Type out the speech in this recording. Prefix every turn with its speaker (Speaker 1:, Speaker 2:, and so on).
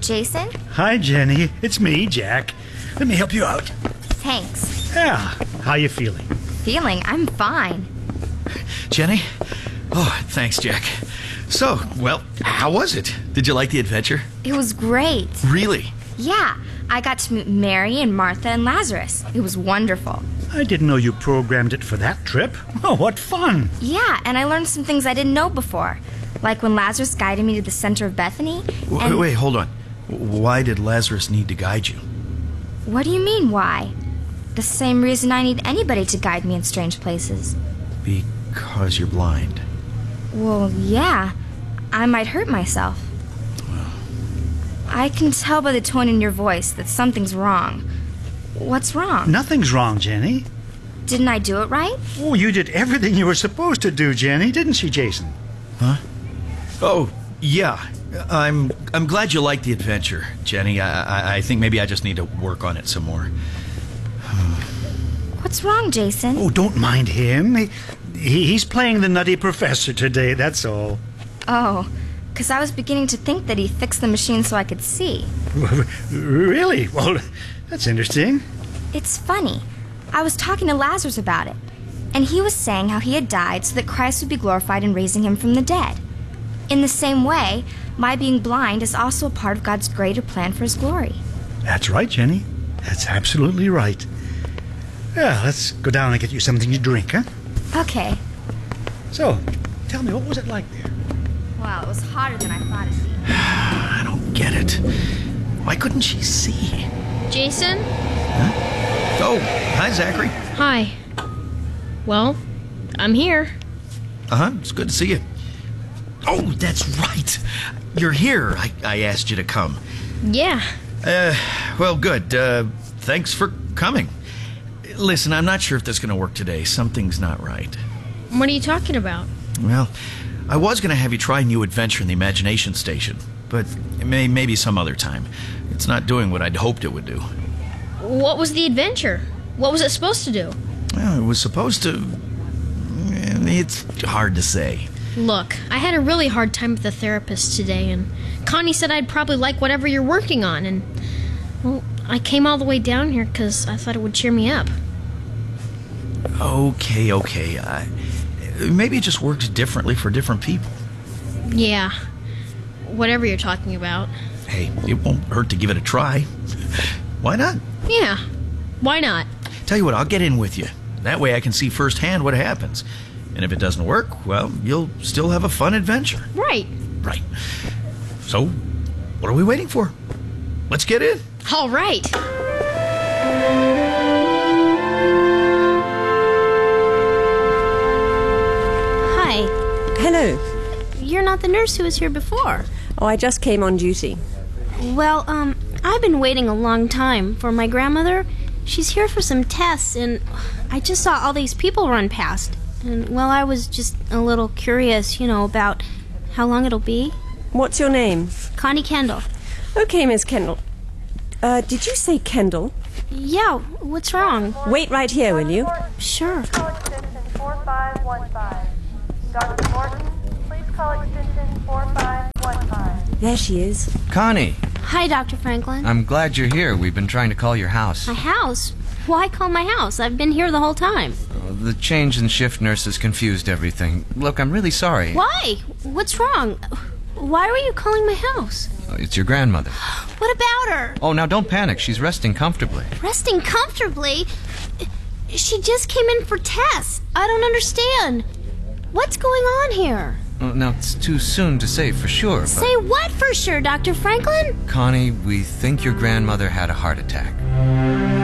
Speaker 1: Jason?
Speaker 2: Hi, Jenny. It's me, Jack. Let me help you out.
Speaker 1: Thanks.
Speaker 2: Yeah. How you feeling?
Speaker 1: I'm fine.
Speaker 3: Jenny? Oh, thanks, Jack. So, well, how was it? Did you like the adventure?
Speaker 1: It was great.
Speaker 3: Really?
Speaker 1: Yeah, I got to meet Mary and Martha and Lazarus. It was wonderful.
Speaker 2: I didn't know you programmed it for that trip. Oh, what fun.
Speaker 1: Yeah, and I learned some things I didn't know before. Like when Lazarus guided me to the center of Bethany.
Speaker 3: Wait, hold on. Why did Lazarus need to guide you?
Speaker 1: What do you mean, why? The same reason I need anybody to guide me in strange places.
Speaker 3: Because you're blind.
Speaker 1: Well, yeah. I might hurt myself. I can tell by the tone in your voice that something's wrong. What's wrong?
Speaker 2: Nothing's wrong, Jenny.
Speaker 1: Didn't I do it right?
Speaker 2: Oh, you did everything you were supposed to do, Jenny, didn't she, Jason?
Speaker 3: Huh? Oh, yeah. I'm glad you liked the adventure, Jenny. I think maybe I just need to work on it some more.
Speaker 1: What's wrong, Jason?
Speaker 2: Oh, don't mind him. He's playing the nutty professor today, that's all.
Speaker 1: Oh, because I was beginning to think that he fixed the machine so I could see.
Speaker 2: Really? Well, that's interesting.
Speaker 1: It's funny. I was talking to Lazarus about it, and he was saying how he had died so that Christ would be glorified in raising him from the dead. In the same way, my being blind is also a part of God's greater plan for his glory.
Speaker 2: That's right, Jenny. That's absolutely right. Yeah, let's go down and get you something to drink, huh?
Speaker 1: Okay.
Speaker 2: So, tell me, what was it like there?
Speaker 1: Well, it was hotter than I thought it'd be.
Speaker 3: I don't get it. Why couldn't she see?
Speaker 4: Jason?
Speaker 3: Huh? Oh, hi, Zachary.
Speaker 4: Hi. Well, I'm here.
Speaker 3: It's good to see you. Oh, that's right. You're here. I asked you to come.
Speaker 4: Yeah.
Speaker 3: Well, good. Thanks for coming. Listen, I'm not sure if this is going to work today. Something's not right.
Speaker 4: What are you talking about?
Speaker 3: Well, I was going to have you try a new adventure in the Imagination Station, but maybe some other time. It's not doing what I'd hoped it would do.
Speaker 4: What was the adventure? What was it supposed to do?
Speaker 3: Well, it was supposed to... It's hard to say.
Speaker 4: Look, I had a really hard time with the therapist today, and Connie said I'd probably like whatever you're working on, and, well, I came all the way down here because I thought it would cheer me up.
Speaker 3: Okay. Maybe it just works differently for different people.
Speaker 4: Yeah, whatever you're talking about.
Speaker 3: Hey, it won't hurt to give it a try. Why not?
Speaker 4: Yeah, why not?
Speaker 3: Tell you what, I'll get in with you. That way I can see firsthand what happens. And if it doesn't work, well, you'll still have a fun adventure.
Speaker 4: Right.
Speaker 3: Right. So, what are we waiting for? Let's get in.
Speaker 4: All right.
Speaker 5: Hi.
Speaker 6: Hello.
Speaker 5: You're not the nurse who was here before.
Speaker 6: Oh, I just came on duty.
Speaker 5: Well, I've been waiting a long time for my grandmother. She's here for some tests, and I just saw all these people run past. And, well, I was just a little curious, about how long it'll be.
Speaker 6: What's your name?
Speaker 5: Connie Kendall.
Speaker 6: Okay, Miss Kendall. Did you say Kendall?
Speaker 5: Yeah, what's wrong?
Speaker 6: Wait right here, will you?
Speaker 5: Sure.
Speaker 7: Call extension 4515. Dr. Morton, please call extension 4515.
Speaker 6: There she is.
Speaker 8: Connie,
Speaker 5: Hi, Dr. Franklin.
Speaker 8: I'm glad you're here. We've been trying to call your house.
Speaker 5: My house? Why call my house? I've been here the whole time.
Speaker 8: The change in shift nurses confused everything. Look, I'm really sorry.
Speaker 5: Why? What's wrong? Why were you calling my house?
Speaker 8: It's your grandmother.
Speaker 5: What about her?
Speaker 8: Oh, now don't panic. She's resting comfortably.
Speaker 5: Resting comfortably? She just came in for tests. I don't understand. What's going on here?
Speaker 8: Now, it's too soon to say for sure, but...
Speaker 5: Say what for sure, Dr. Franklin?
Speaker 8: Connie, we think your grandmother had a heart attack.